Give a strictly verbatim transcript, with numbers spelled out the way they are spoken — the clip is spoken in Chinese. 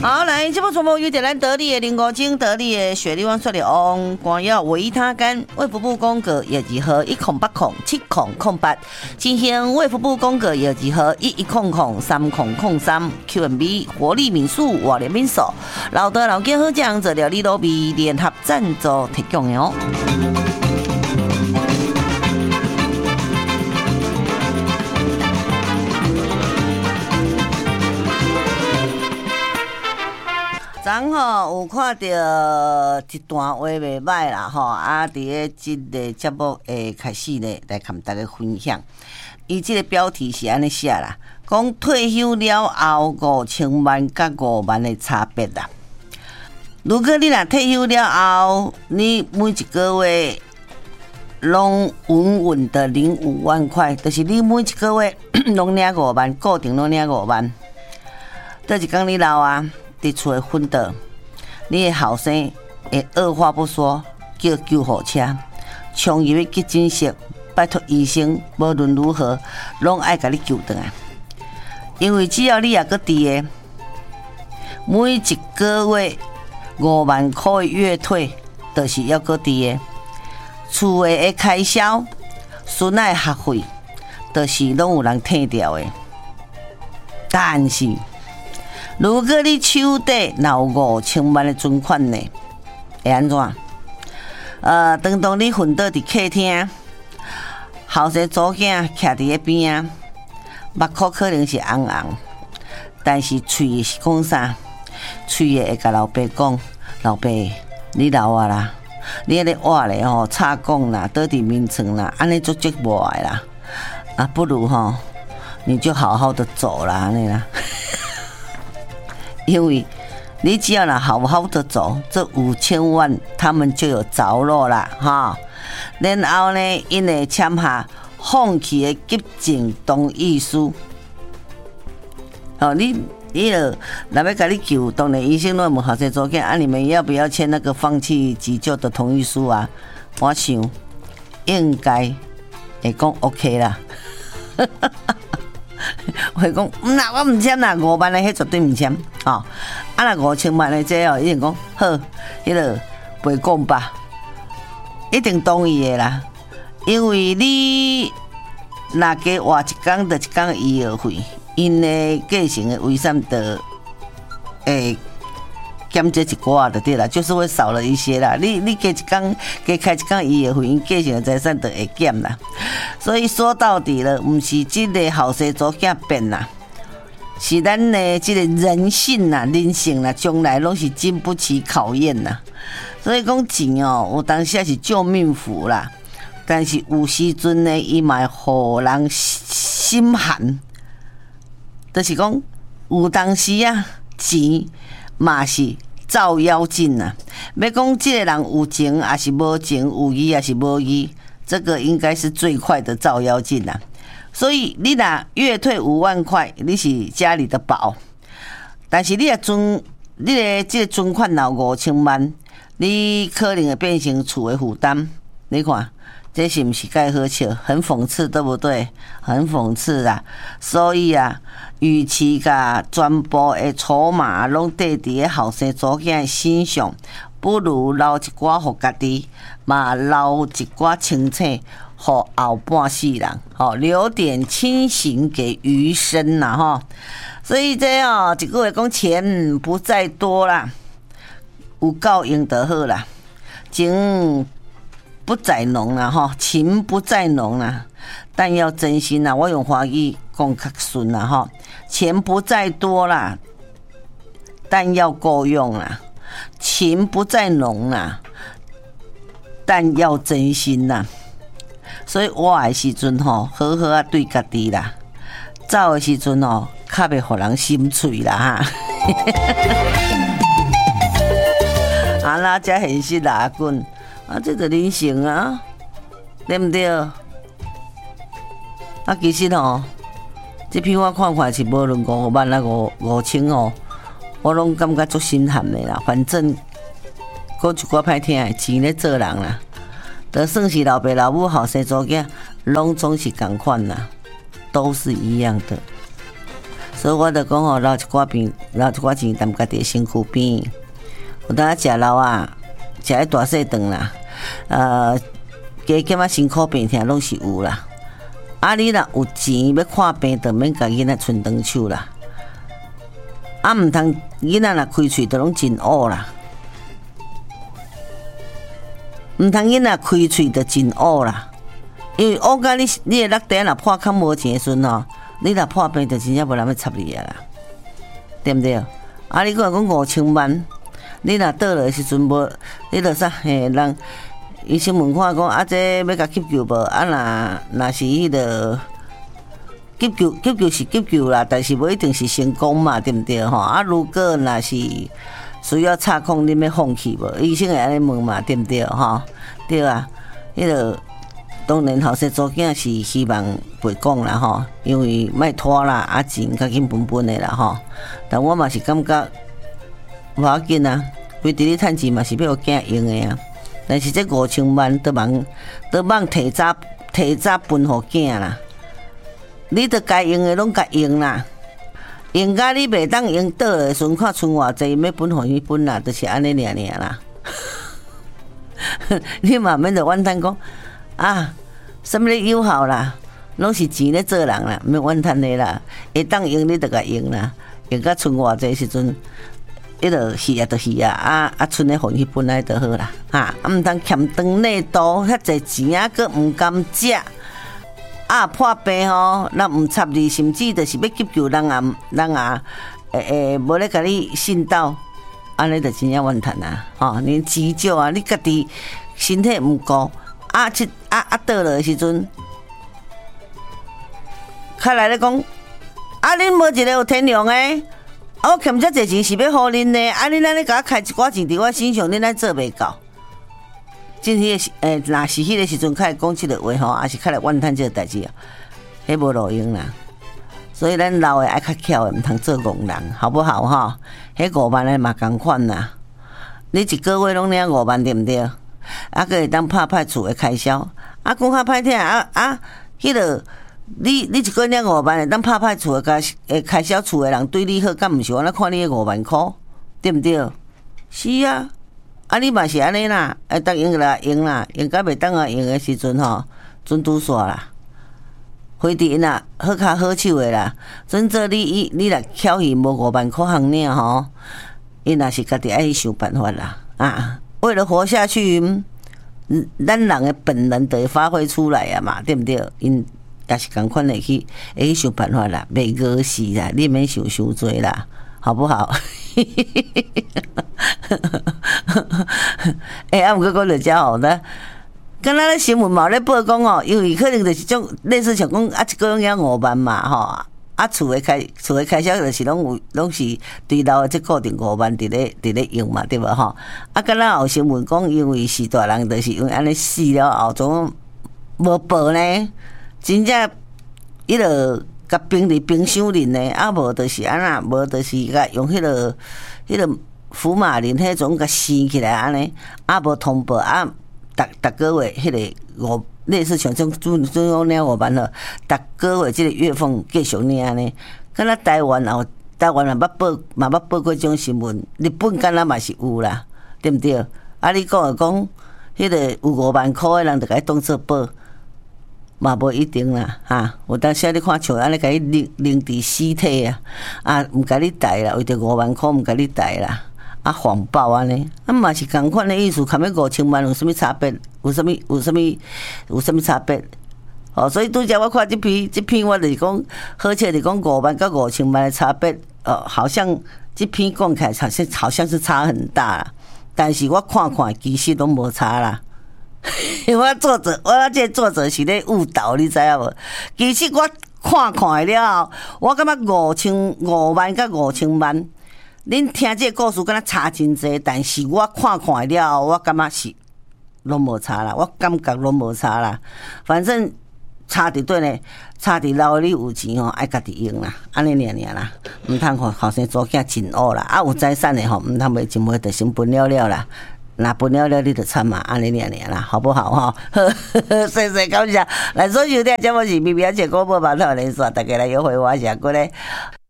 好，来，这部全部由点咱得力的林国精、得力的雪莉王说的翁光耀维他干卫福部公告业绩和一空八空七空空八，进行卫福部公告业绩和一一空空三空空三 Q M B 活力民宿瓦联民所老德老健好酱这料理都比联合赞助提供的哦。昨吼有看到一段话袂歹啦吼，啊，伫咧即个节目诶开始咧，来跟大家分享。伊即个标题是安尼写啦，讲退休了后五千万甲五万的差别啦。如果你若退休了后，你每一个月拢稳稳的领五万块，就是你每一个月拢领五万，固定拢领五万。倒一天你老啊？伫厝诶昏倒，你诶后生会二话不说叫救护车，冲入去急诊室，拜托医生，无论如何拢爱甲你救倒来。因为只要你也搁伫诶，每一个月五万块诶月退，就是要搁伫诶。厝诶诶开销、孙仔学费，就是拢有人退掉诶。但是如果你手底有五千万的存款呢，会安怎？呃，当当你瞓倒伫客厅，后生祖囝徛伫咧边啊，目眶可能是红红，但是喙是讲啥？喙会甲老爸讲：老爸，你老啊啦，你迄个活咧吼，插讲啦，倒伫眠床啦，安尼足折磨的啦，啊，不如吼，你就好好的走啦，安尼啦。因为你只要呢好好的走，这五千万他们就有着落啦哈。然后呢，因会签下放弃的急诊同意书。哦，你你了，若要甲你救，当然医生拢问后生组囝，啊，你们要不要签那个放弃急救的同意书啊？我想应该会讲 OK 啦。会讲，嗯啦，我唔签啦，五万的迄绝对唔签，吼、哦。啊，若五千万的这哦，一定讲好，迄个陪讲吧，一定同意的啦。因为你若加活一天，就一天医药费，因的继承的遗产的诶减这一寡就对啦，就是会少了一些啦。你你加一天加开一天医药费，因继承的财产就会减啦。所以说到底了，不是这个后生祖囝变啦，是咱的这个人性啦、人性啦，将来拢是经不起考验啦。所以讲钱哦，有当时是救命符啦，但是有时阵呢，伊嘛互人心寒。就是讲有当时啊，钱嘛是照妖镜啊。要讲这个人有情还是无情，有义还是无义。这个应该是最快的照妖镜啦，所以你若月退五万块，你是家里的宝，但是你的存，你的这个存款有五千万，你可能会变成厝的负担。你看，这是不是该好笑？很讽刺，对不对？很讽刺啊！所以啊，与其甲全部的筹码拢缀伫咧后生祖囝身上，不如留一寡互家己，嘛留一寡清醒，互后半世人，吼，留点清醒给余生啦，吼。所以这哦，一句话讲，钱不在多啦，有够用就好啦，情不在浓啦，吼，情不在浓啦，但要真心啦。我用华语讲较顺啦，吼，钱不在多啦，但要够用啦。情不在浓啦，但要真心啦。所以活的时阵吼，好好啊对家己啦；走的时阵吼，较袂互人心碎啦哈。啊啦，才现实啦，阿棍啊，这个人生啊，对不对？啊，其实吼，这篇我看看是无论五万啊五五千哦。我拢感觉足心寒的啦，反正过一寡歹听的钱咧做人啦，就算是老爸老母后生祖囝，拢总是同款啦，都是一样的。 所以我就讲吼，留一寡边，留一寡钱踮家己身躯边。有当食老啊，食迄大细顿啦，呃，加减啊辛苦病痛拢是有啦。啊，你若有钱要看病，就免甲囡仔伸长手啦。啊，毋通囡仔若开喙，就拢真恶啦。毋通囡仔开喙就真恶啦，因为恶甲你你的落地若破空无钱的时阵吼，你若破病就真正无人要插你啊啦，对毋对？啊，你讲讲五千万，你若倒落的时阵无，你著啥嘿人医生问看讲啊，这要甲急救无？啊，若若是迄个急救急救是急救啦，但是无一定是成功嘛，对毋对吼？啊，如果若是需要插孔，你要放弃无？医生会安尼问嘛，对毋对？吼，对啊，迄个当然后生做囝是希望袂讲啦，吼，因为莫拖啦，啊钱较紧分分的啦，吼。但我嘛是感觉无要紧啊，规伫咧趁钱嘛是要互囝用的啊。但是这五千万都忙都忙提早提早分互囝啦，你得该用的拢该用啦。用甲你袂当用倒的时阵，看剩偌济，要分互伊分啦，就是安尼尔尔啦。你嘛免着怨叹讲啊，什么咧友好啦，拢是钱咧做人啦，免怨叹的啦。会当用你着甲用啦，用甲剩偌济时阵，伊着去啊，着去啊，啊啊，剩的互伊分来就好啦。哈，啊毋通欠长内度，遐济钱啊，佫毋甘食。啊破病吼，咱毋插你，甚至就是要急救人啊，人啊，诶诶，无咧甲你信道，安尼就真正怨叹啊！吼，连急救啊，你家己身体毋顾，啊去啊啊倒落的时阵，开来咧讲，啊恁无一个有天良诶，啊我欠遮济钱是要互恁呢，啊恁安尼甲我开一寡钱伫我身上，恁安做袂到。真迄个诶，若是迄个时阵，较会讲即个话吼，也是较来怨叹即个代志啊，迄无路用啦。所以咱老诶爱较巧诶，毋通做戆人，好不好吼？迄五万诶嘛共款啦，你一个月拢领五万对毋对？啊，佫会当拍拍厝诶开销，啊，讲较歹听啊啊，迄个你你一个月领五万，会当拍拍厝诶开诶开销，厝诶人对你好，敢毋是？我咧看你诶五万箍，对毋对？是啊。啊，你嘛是安尼啦，会当用啦用啦，用甲袂当啊用的时阵吼，准拄煞啦。非得因啦，好卡好手的啦。真做你你你若巧伊无五万箍行领吼，因若是家己爱去想办法啦。啊，为了活下去，嗯，咱人的本能得发挥出来啊嘛，对毋对？因也是共款会去会去想办法啦，袂饿死啦，你免想伤多啦。好不好？哎、欸，啊，毋过讲着遮吼呢，敢若咧新闻嘛咧报讲哦，因为可能就是种类似像讲啊，一个月领五万嘛吼，啊，厝诶开厝诶开销就是拢有拢是对老诶即固定五万伫咧伫咧用嘛，对无吼？啊，敢若有新闻讲，因为是大人，就是因为安尼死了后，总无报呢，真正伊落。甲冰伫冰箱里呢，啊无就是安那，无就是甲用迄、那个、迄、那个福马林迄种甲生起来安尼，啊无通报啊，逐逐个月迄个五类似像种种种领五万了，逐个月即个月份继续领安尼，敢若台湾后台湾也捌报嘛捌报过种新闻，日本敢若嘛是有啦，对毋对？啊你讲诶讲，迄、那个有五万箍诶人，就甲伊当做报。嘛无一定啦，哈！有当时你看像安尼，甲伊拎拎伫尸体啊，啊，毋甲你带啦，为着五万箍毋甲你带啦，啊，谎报安尼，啊嘛是共款的意思，含迄五千万有啥物差别？有啥物？有啥物？有啥物差别？哦，所以拄则我看即篇，即篇我就是讲，好像是讲五万甲五千万的差别，哦，好像即篇讲起来好像好像是差很大啦，但是我看看，其实拢无差啦。我作者，我这作者是咧误导，你知影无？其实我看看了后，我感觉五千五万甲五千万，恁听这个故事敢若差真济，但是我看看了后，我感觉是拢无差啦，我感觉拢无差啦。反正差伫对呢，差伫老你有钱吼，爱家己用啦，安尼尔尔啦，毋通互后生做囝真恶啦。啊，有财产的吼，毋通袂真袂就先分了了啦。那分了了，你就惨嘛，安尼尔尔啦，好不好哈？谢谢感谢，来所收听节目是 B B 姐广播网络连线，大家来约会我下过来。